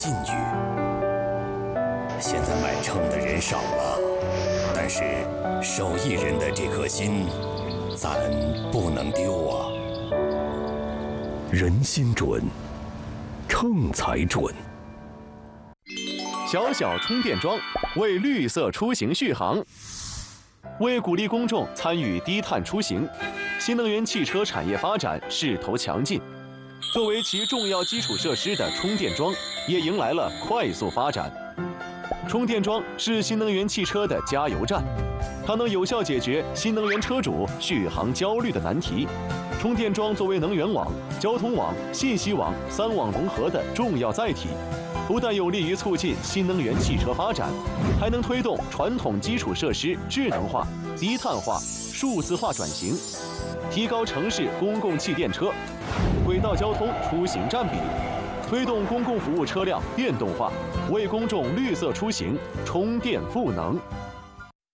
禁语。现在买秤的人少了，但是手艺人的这颗心，咱不能丢啊。人心准，秤才准。 小小充电桩为绿色出行续航。为鼓励公众参与低碳出行，新能源汽车产业发展势头强劲。作为其重要基础设施的充电桩，也迎来了快速发展。充电桩是新能源汽车的加油站，它能有效解决新能源车主续航焦虑的难题。充电桩作为能源网、交通网、信息网三网融合的重要载体，不但有利于促进新能源汽车发展，还能推动传统基础设施智能化、低碳化、数字化转型，提高城市公共汽电车、轨道交通出行占比，推动公共服务车辆电动化，为公众绿色出行充电赋能。